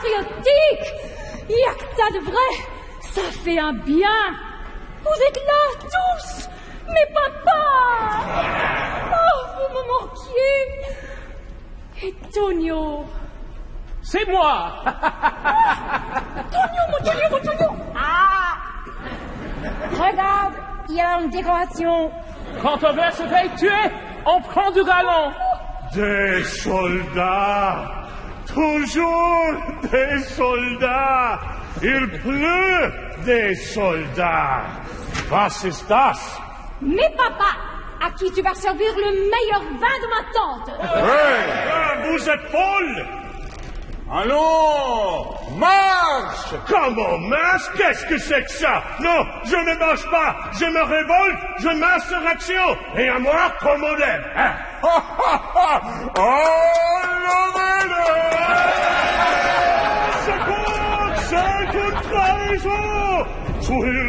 patriotique. Il y a que ça de vrai. Ça fait un bien. Vous êtes là, tous. Mes papas. Oh, vous me manquiez. Et Tonio. C'est moi. Tonio, mon Tonio. Ah. Regarde, il y a une décoration. Quand on veut se faire tuer, on prend du galon. Des soldats. Toujours des soldats. Il pleut des soldats. Was ist das? Mes papas, à qui tu vas servir le meilleur vin de ma tante. Hey, vous êtes folle. Allons, marche! Comment marche? Qu'est-ce que c'est que ça? Non, je ne marche pas. Je me révolte, je m'insurrection. Et à moi, comme on l'aime. Hein? C'est contre trahison!